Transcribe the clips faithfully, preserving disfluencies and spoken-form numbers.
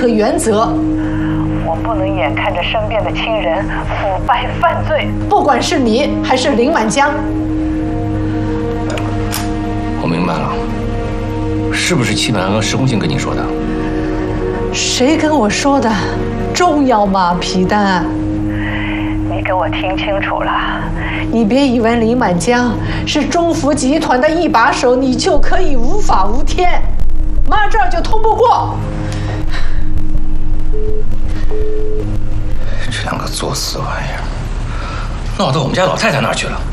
和原则。 我不能眼看着身边的亲人腐败犯罪。 不管是你还是林满江， 我明白了，是不是戚本安和石红杏跟你说的？ 谁跟我说的？重要吗？皮丹， 你给我听清楚了， 你别以为林满江是中福集团的一把手，你就可以无法无天。妈这儿就通不过。 这两个作死玩意儿，闹到我们家老太太那儿去了。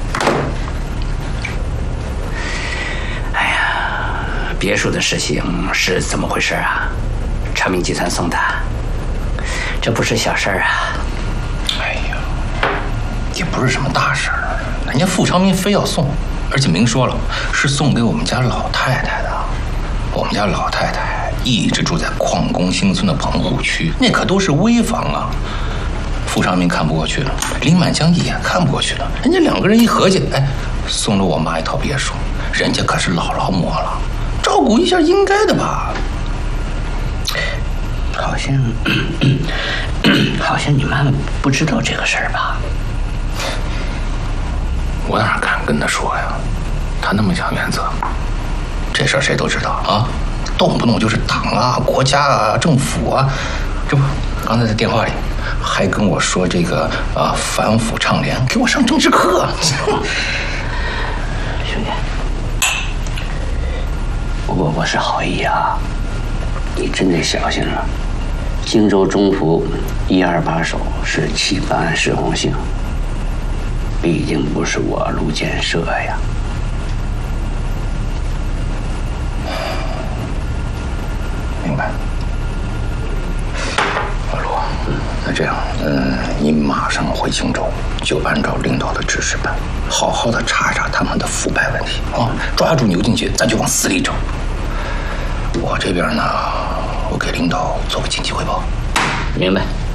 哎呀，别墅的事情是怎么回事啊？长明集团送的，这不是小事儿啊。 哎呀，也不是什么大事儿，人家傅长明非要送，而且明说了是送给我们家老太太的。我们家老太太一直住在矿工新村的棚户区，那可都是危房啊。傅长明看不过去了，林满江也看不过去了，人家两个人一合计，哎，送了我妈一套别墅，人家可是老劳模了，照顾一下应该的吧？ 好像，好像你妈妈不知道这个事儿吧？ 我哪敢跟她说呀？她那么讲原则，这事儿谁都知道啊，动不动就是党啊、国家啊、政府啊，这不，刚才在电话里还跟我说这个啊反腐倡廉，给我上政治课。 兄弟，我我是好意啊，你真得小心了。荆州中府一二把手是戚本安、石红杏，毕竟不是我陆建设呀。 明白。老陆，那这样，嗯，你马上回荆州，就按照领导的指示办，好好的查查他们的腐败问题啊，抓住牛进去，咱就往死里整。我这边呢，我给领导做个紧急汇报。 明白。